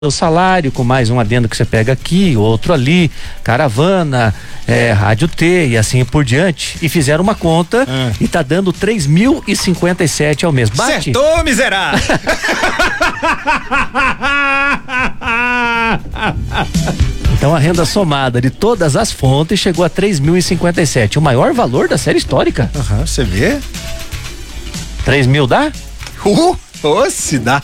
o salário, com mais um adendo que você pega aqui, outro ali, caravana, rádio T e assim por diante, e fizeram uma conta e tá dando 3.057 ao mês. Bate? Acertou, miserável! Então a renda somada de todas as fontes chegou a 3.057, o maior valor da série histórica. Você vê? 3.000 dá? Se dá.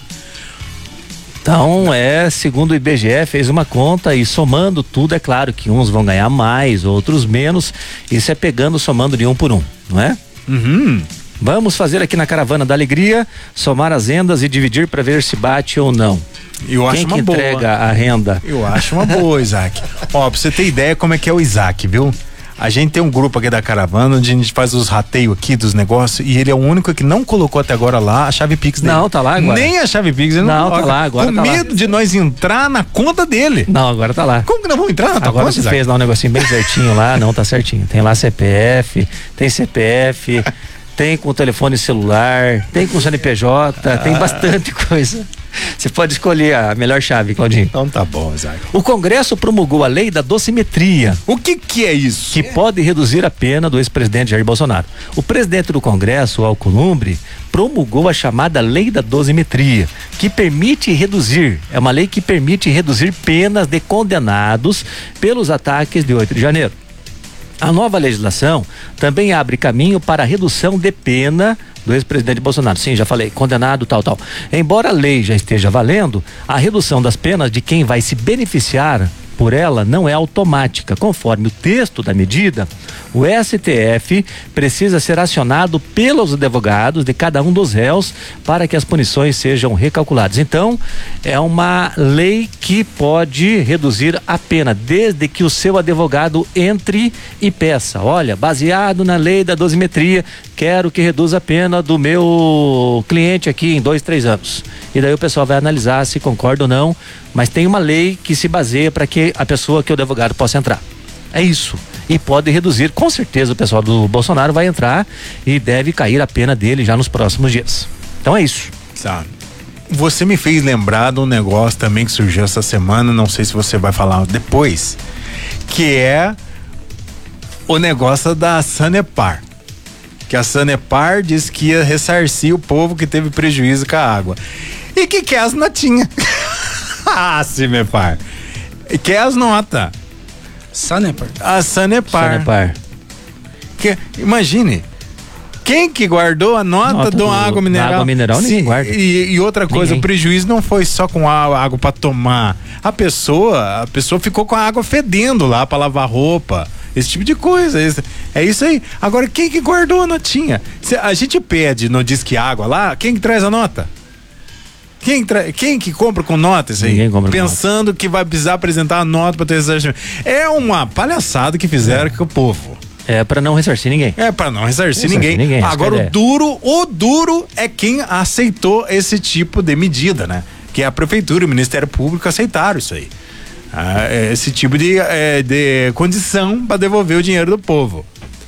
Então, segundo o IBGE, fez uma conta e somando tudo, é claro que uns vão ganhar mais, outros menos. Isso é pegando, somando de um por um, não é? Vamos fazer aqui na Caravana da Alegria, somar as rendas e dividir para ver se bate ou não. Eu acho uma boa. Quem entrega a renda? Eu acho uma boa, Isaac. Ó, pra você ter ideia como é que é o Isaac, viu? A gente tem um grupo aqui da Caravana onde a gente faz os rateios aqui dos negócios e ele é o único que não colocou até agora lá a chave Pix dele. Não, tá lá agora. Nem a chave Pix ele não coloca. Tá lá agora. Com medo de nós entrar na conta dele. Não, agora tá lá. Como que nós vamos entrar na tua agora conta, você Isaac? fez lá um negocinho bem certinho lá, não, tá certinho. Tem lá CPF, tem com telefone celular, tem com CNPJ, tem bastante coisa. Você pode escolher a melhor chave, Claudinho. Então tá bom, Isaac. O Congresso promulgou a lei da dosimetria. O que é isso? Que pode reduzir a pena do ex-presidente Jair Bolsonaro. O presidente do Congresso, Alcolumbre, promulgou a chamada lei da dosimetria, que permite reduzir, é uma lei que permite reduzir penas de condenados pelos ataques de 8 de janeiro. A nova legislação também abre caminho para a redução de pena do ex-presidente Bolsonaro. Sim, já falei, condenado, tal. Embora a lei já esteja valendo, a redução das penas de quem vai se beneficiar por ela não é automática. Conforme o texto da medida, o STF precisa ser acionado pelos advogados de cada um dos réus para que as punições sejam recalculadas. Então, é uma lei que pode reduzir a pena, desde que o seu advogado entre e peça: olha, baseado na lei da dosimetria, quero que reduza a pena do meu cliente aqui em 2-3 anos. E daí o pessoal vai analisar se concorda ou não, mas tem uma lei que se baseia para que a pessoa, que o advogado possa entrar. É isso. E pode reduzir, com certeza o pessoal do Bolsonaro vai entrar e deve cair a pena dele já nos próximos dias. Então é isso. Sabe? Você me fez lembrar de um negócio também que surgiu essa semana, não sei se você vai falar depois, que é o negócio da Sanepar. Que a Sanepar disse que ia ressarcir o povo que teve prejuízo com a água. E que é as notinhas. Sanepar. Que é as notas. Sanepar. A Sanepar. Sanepar. Imagine, quem que guardou a nota de uma água mineral? Água mineral ninguém guarda. E outra coisa, o prejuízo não foi só com a água para tomar. A pessoa ficou com a água fedendo lá para lavar roupa. Esse tipo de coisa. É isso aí. Agora, quem que guardou a notinha? A gente pede no Disque Água lá, quem que traz a nota? Quem que compra com nota isso aí? Ninguém compra. Pensando que vai precisar apresentar a nota para ter ressarcimento. É uma palhaçada que fizeram com o povo. É para não ressarcir ninguém. É para não ressarcir ninguém. Agora o duro é quem aceitou esse tipo de medida, né? Que a prefeitura e o Ministério Público aceitaram isso aí. Esse tipo de condição para devolver o dinheiro do povo.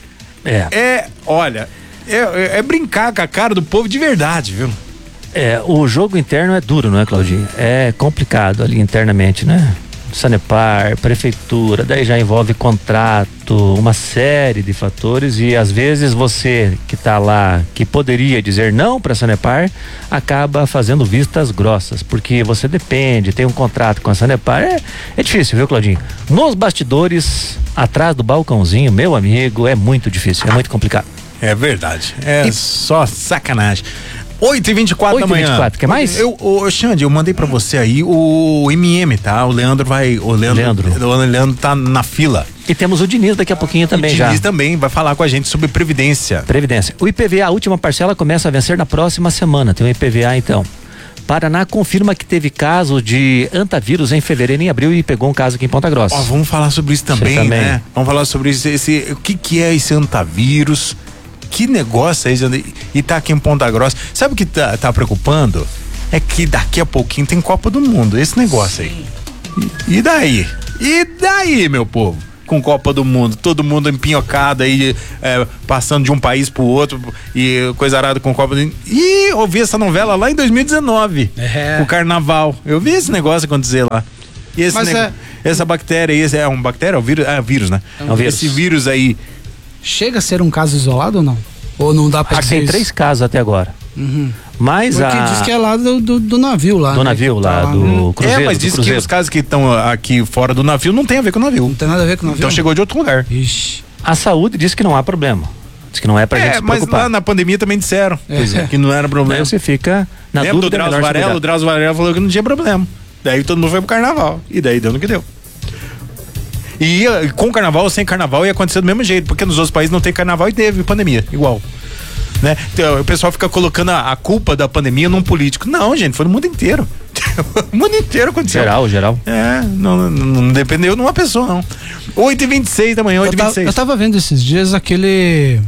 Olha, é brincar com a cara do povo de verdade, viu? O jogo interno é duro, não é, Claudinho? É complicado ali internamente, né? Sanepar, prefeitura, daí já envolve contrato, uma série de fatores, e às vezes você que tá lá, que poderia dizer não para Sanepar, acaba fazendo vistas grossas, porque você depende, tem um contrato com a Sanepar. É difícil, viu, Claudinho? Nos bastidores, atrás do balcãozinho, meu amigo, é muito difícil, é muito complicado. É verdade, só sacanagem. 8h24 da manhã. 8h24, quer mais? Xande, eu mandei pra você aí o MM, tá? O Leandro tá na fila. E temos o Diniz daqui a pouquinho também já. O Diniz também vai falar com a gente sobre Previdência. O IPVA, a última parcela, começa a vencer na próxima semana. Tem o IPVA então. Paraná confirma que teve caso de antavírus em fevereiro e em abril e pegou um caso aqui em Ponta Grossa. Vamos falar sobre isso também, né? Vamos falar sobre isso, o que é esse antavírus? Que negócio é esse? E tá aqui em Ponta Grossa. Sabe o que tá preocupando? É que daqui a pouquinho tem Copa do Mundo, esse negócio aí. E daí? E daí, meu povo? com Copa do Mundo. Todo mundo empinhocado aí, passando de um país pro outro e coisa arada com Copa do Mundo. E eu vi essa novela lá em 2019, o Carnaval. Eu vi esse negócio acontecer lá. E essa bactéria aí, é uma bactéria? É um vírus? É um vírus, né? É um vírus. Esse vírus aí. Chega a ser um caso isolado ou não? Ou não dá pra dizer tem isso? 3 casos até agora. Mas porque diz que é lá do navio lá. Do navio lá, do cruzeiro. Mas diz que os casos que estão aqui fora do navio não tem a ver com o navio. Não tem nada a ver com o navio. Então chegou de outro lugar. Ixi. A saúde diz que não há problema. Diz que não é pra gente se mas preocupar. lá na pandemia também disseram que não era problema. Aí você fica na Lembra dúvida. do Drauzio Varela? O Drauzio Varela falou que não tinha problema. Daí todo mundo foi pro carnaval. E daí deu no que deu. E com carnaval ou sem carnaval ia acontecer do mesmo jeito, porque nos outros países não tem carnaval e teve pandemia, igual. Né? Então, o pessoal fica colocando a culpa da pandemia num político. Não, gente, foi no mundo inteiro. O mundo inteiro aconteceu. Geral. Não dependeu de uma pessoa, não. 8h26 da manhã, 8h26. Eu tava vendo esses dias aquele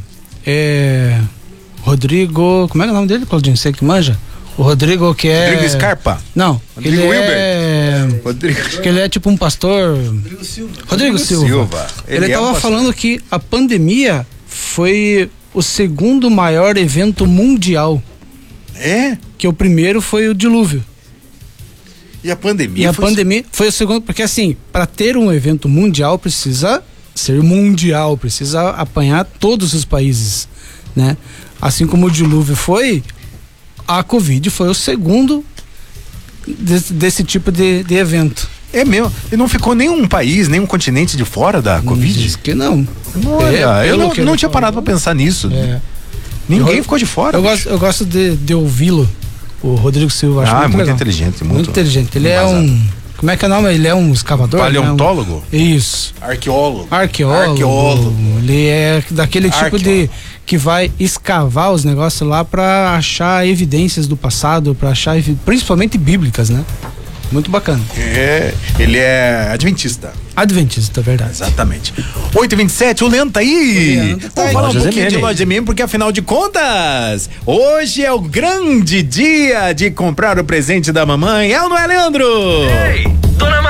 Rodrigo, como é o nome dele, Claudinho? Você que manja? O Rodrigo que é... Rodrigo Scarpa? Não, Rodrigo Wilber. Que ele é tipo um pastor... Rodrigo Silva. Ele tava falando que a pandemia foi o segundo maior evento mundial. Que o primeiro foi o dilúvio. E a pandemia? E a pandemia foi o segundo, porque assim, para ter um evento mundial precisa ser mundial, precisa apanhar todos os países, né? Assim como o dilúvio foi, a Covid foi o segundo desse tipo de evento. É mesmo? E não ficou nenhum país, nenhum continente de fora da Covid? Diz que não. Olha, eu não tinha parado pra pensar nisso. Ninguém ficou de fora. Eu gosto de ouvi-lo, o Rodrigo Silva. Acho muito inteligente. Muito inteligente. Ele é um... Como é que é o nome? Ele é um escavador? Paleontólogo? Isso. Arqueólogo. Ele é daquele tipo que vai escavar os negócios lá pra achar evidências do passado, pra achar principalmente bíblicas, né? Muito bacana. Ele é adventista. Adventista, verdade. Exatamente. 8h27, o Leandro tá aí. Vamos falar um pouquinho de loja MM, porque afinal de contas, hoje é o grande dia de comprar o presente da mamãe. É ou não é, Leandro? Ei, dona